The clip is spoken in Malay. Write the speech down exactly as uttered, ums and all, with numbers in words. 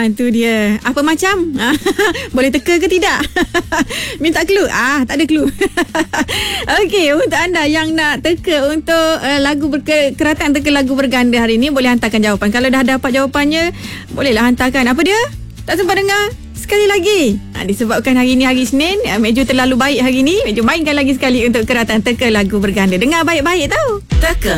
tu dia. Apa macam? Boleh teka ke tidak? Minta clue? Ah, tak ada clue. Okey, untuk anda yang nak teka untuk uh, lagu berke, keratan teka lagu berganda hari ni, boleh hantarkan jawapan. Kalau dah dapat jawapannya, bolehlah hantarkan. Apa dia? Tak sempat dengar? Sekali lagi. Ha, disebabkan hari ni hari Senin, Meju terlalu baik hari ni. Meju mainkan lagi sekali untuk keratan teka lagu berganda. Dengar baik-baik tau. Teka